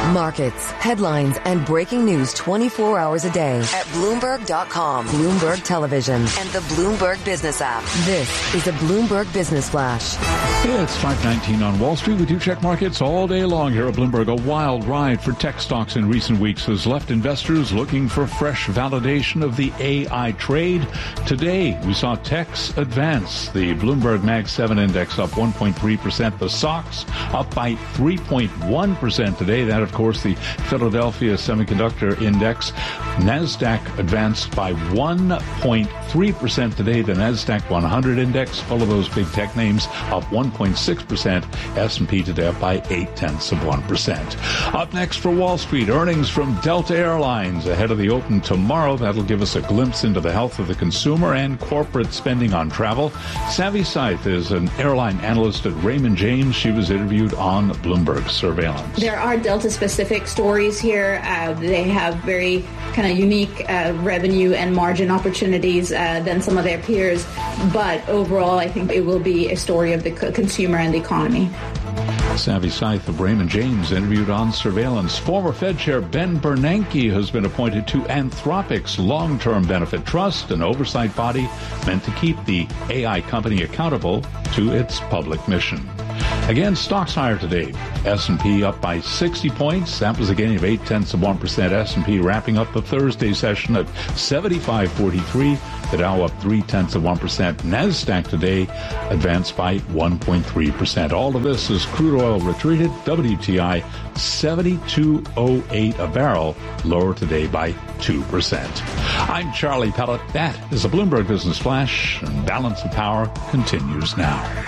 Markets, headlines, and breaking news 24 hours a day at Bloomberg.com, Bloomberg Television, and the Bloomberg Business app. This is a Bloomberg Business Flash. It's 5:19 on Wall Street. We do check markets all day long here at Bloomberg. A wild ride for tech stocks in recent weeks has left investors looking for fresh validation of the AI trade. Today, we saw techs advance. The Bloomberg Mag 7 index up 1.3%. The SOX up by 3.1% today. That, of course, the Philadelphia Semiconductor Index. NASDAQ advanced by 1.3% today. The NASDAQ 100 index, full of those big tech names, up 1.6%. S&P today up by 0.8%. Up next for Wall Street, earnings from Delta Airlines ahead of the open tomorrow. That'll give us a glimpse into the health of the consumer and corporate spending on travel. Savi Saith is an airline analyst at Raymond James. She was interviewed on Bloomberg Surveillance. There are Delta-specific stories here. They have very kind of unique revenue and margin opportunities than some of their peers. But overall, I think it will be a story of the consumer and the economy. Savi Saith of Raymond James interviewed on Surveillance. Former Fed Chair Ben Bernanke has been appointed to Anthropic's Long-Term Benefit Trust, an oversight body meant to keep the AI company accountable to its public mission. Again, stocks higher today. S&P up by 60 points. That was a gain of 0.8%. S&P wrapping up the Thursday session at 75.43. The Dow up 0.3%. NASDAQ today advanced by 1.3%. All of this is crude oil retreated. WTI 72.08 a barrel, lower today by 2%. I'm Charlie Pellet. That is a Bloomberg Business Flash, and Balance of Power continues now.